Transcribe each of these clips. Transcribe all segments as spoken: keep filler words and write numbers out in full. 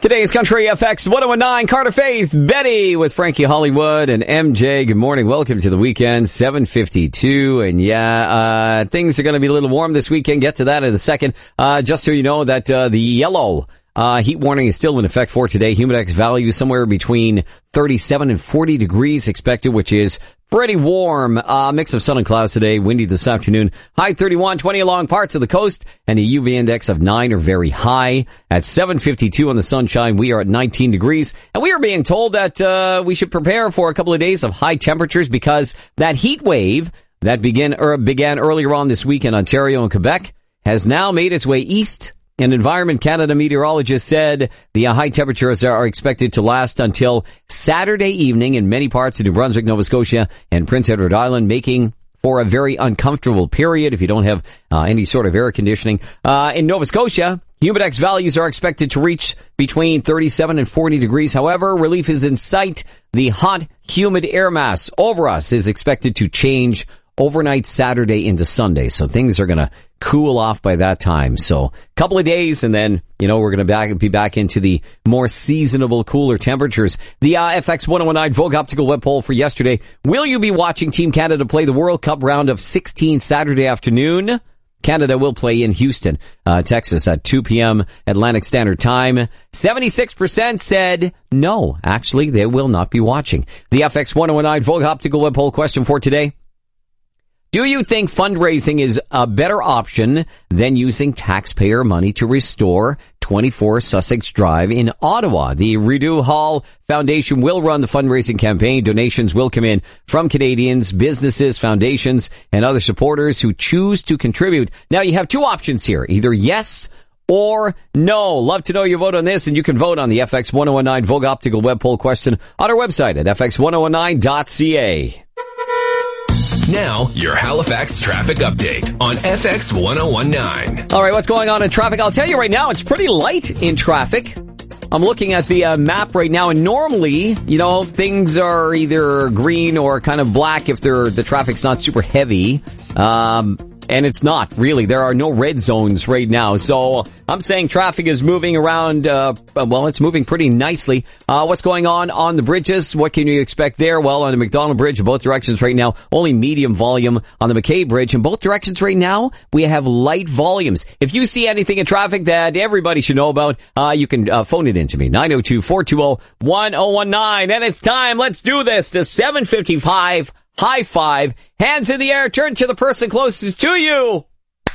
Today's Country F X one oh nine, Carter Faith, Betty with Frankie Hollywood and M J. Good morning. Welcome to the weekend, seven fifty-two. And yeah, uh, things are going to be a little warm this weekend. Get to that in a second. Uh, just so you know that, uh, the yellow, uh, heat warning is still in effect for today. Humidex value somewhere between thirty-seven and forty degrees expected, which is pretty warm. Uh, mix of sun and clouds today. Windy this afternoon. High thirty-one, twenty along parts of the coast, and a U V index of nine or very high. At seven fifty-two on the Sunshine, we are at nineteen degrees. And we are being told that uh, we should prepare for a couple of days of high temperatures because that heat wave that began, er, began earlier on this week in Ontario and Quebec has now made its way east. An Environment Canada meteorologist said the high temperatures are expected to last until Saturday evening in many parts of New Brunswick, Nova Scotia, and Prince Edward Island, making for a very uncomfortable period if you don't have uh, any sort of air conditioning. Uh, in Nova Scotia, Humidex values are expected to reach between thirty-seven and forty degrees. However, relief is in sight. The hot, humid air mass over us is expected to change overnight Saturday into Sunday. So things are going to cool off by that time. So a couple of days and then, you know, we're going to back, be back into the more seasonable, cooler temperatures. The uh, F X one oh nine Vogue Optical Web Poll for yesterday. Will you be watching Team Canada play the World Cup round of sixteen Saturday afternoon? Canada will play in Houston, uh, Texas at two p.m. Atlantic Standard Time. seventy-six percent said no. Actually, they will not be watching. The F X one oh nine Vogue Optical Web Poll question for today. Do you think fundraising is a better option than using taxpayer money to restore twenty-four Sussex Drive in Ottawa? The Rideau Hall Foundation will run the fundraising campaign. Donations will come in from Canadians, businesses, foundations, and other supporters who choose to contribute. Now, you have two options here, either yes or no. Love to know your vote on this, and you can vote on the F X one oh nine Vogue Optical Web Poll question on our website at f x one oh nine dot c a. Now, your Halifax traffic update on F X one oh nine. All right, what's going on in traffic? I'll tell you right now, it's pretty light in traffic. I'm looking at the uh, map right now, and normally, you know, things are either green or kind of black if they're, the traffic's not super heavy. Um, and it's not, really. There are no red zones right now. So I'm saying traffic is moving around, uh, well, it's moving pretty nicely. Uh, what's going on on the bridges? What can you expect there? Well, on the McDonald Bridge in both directions right now, only medium volume. On the McKay Bridge in both directions right now, we have light volumes. If you see anything in traffic that everybody should know about, uh, you can uh, phone it in to me. nine oh two, four two oh, one oh one nine. And it's time. Let's do this. The seven fifty-five high five. Hands in the air. Turn to the person closest to you.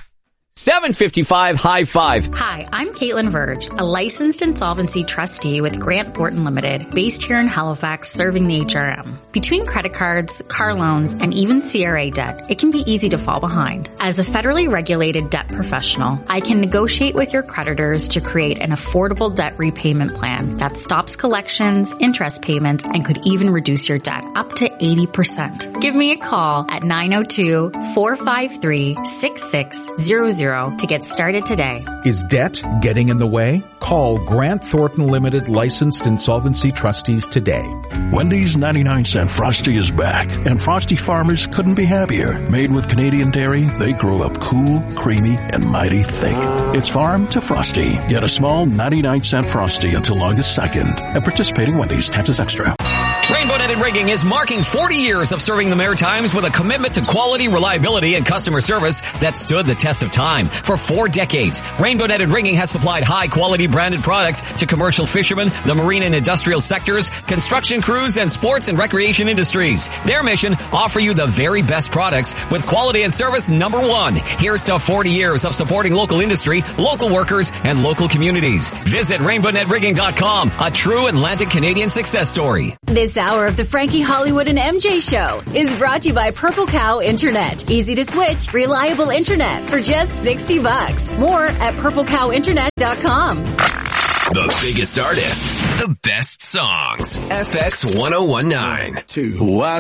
seven fifty-five high five. Hi, I'm Caitlin Verge, a licensed insolvency trustee with Grant Thornton Limited, based here in Halifax, serving the H R M. Between credit cards, car loans, and even C R A debt, it can be easy to fall behind. As a federally regulated debt professional, I can negotiate with your creditors to create an affordable debt repayment plan that stops collections, interest payments, and could even reduce your debt up to eighty percent. Give me a call at nine oh two, four five three, six six zero zero to get started today. Is debt getting in the way? Call Grant Thornton Limited licensed insolvency trustees today. Wendy's ninety-nine cent Frosty is back, and Frosty farmers couldn't be happier. Made with Canadian dairy, they grow up cool, creamy, and mighty thick. It's farm to Frosty. Get a small ninety-nine cent Frosty until August second. At participating Wendy's, taxes extra. Rainbow Netted Rigging is marking forty years of serving the Maritimes with a commitment to quality, reliability, and customer service that stood the test of time. For four decades, Rainbow Netted Rigging has supplied high-quality branded products to commercial fishermen, the marine and industrial sectors, construction crews, and sports and recreation industries. Their mission, offer you the very best products with quality and service number one. Here's to forty years of supporting local industry, local workers, and local communities. Visit rainbow net rigging dot com, a true Atlantic Canadian success story. This hour of the Frankie Hollywood and M J Show is brought to you by Purple Cow Internet. Easy to switch, reliable internet for just sixty bucks. More at purple cow internet dot com. The biggest artists, the best songs. F X one oh one nine. Two.